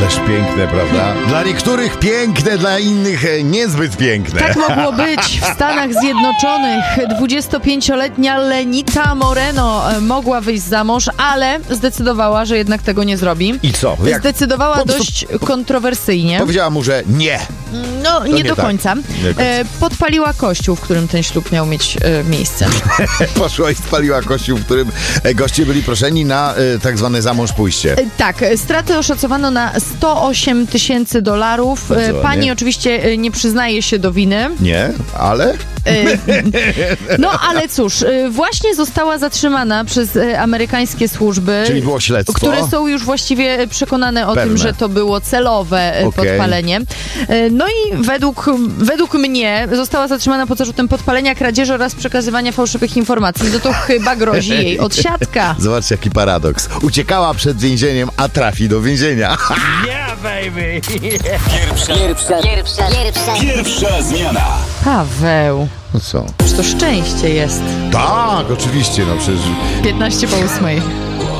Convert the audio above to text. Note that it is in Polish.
Ależ piękne, prawda? Dla niektórych piękne, dla innych niezbyt piękne. Tak mogło być w Stanach Zjednoczonych. 25-letnia Lenita Moreno mogła wyjść za mąż, ale zdecydowała, że jednak tego nie zrobi. I co? Jak? Zdecydowała dość kontrowersyjnie. Powiedziała mu, że nie. No, nie do tak. końca. Podpaliła kościół, w którym ten ślub miał mieć miejsce. Poszła i spaliła kościół, w którym goście byli proszeni na tak zwane za mąż pójście. Tak, straty oszacowano na $108 tysięcy. Pani oczywiście nie przyznaje się do winy. Nie, ale... No ale cóż, właśnie została zatrzymana przez amerykańskie służby. Czyli było śledztwo? Które są już właściwie przekonane o tym, że to było celowe podpalenie. No i według mnie została zatrzymana pod zarzutem podpalenia, kradzieży oraz przekazywania fałszywych informacji. No to chyba grozi jej odsiadka. Zobaczcie, jaki paradoks. Uciekała przed więzieniem, a trafi do więzienia. Yeah, baby! Pierwsza zmiana. Paweł, No co? to szczęście jest. Tak, oczywiście, no przecież... 15 po 8.